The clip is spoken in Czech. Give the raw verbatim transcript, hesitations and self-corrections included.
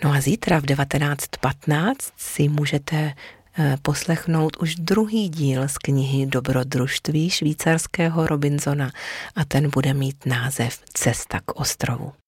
No a zítra v devatenáct patnáct si můžete poslechnout už druhý díl z knihy Dobrodružství švýcarského Robinsona a ten bude mít název Cesta k ostrovu.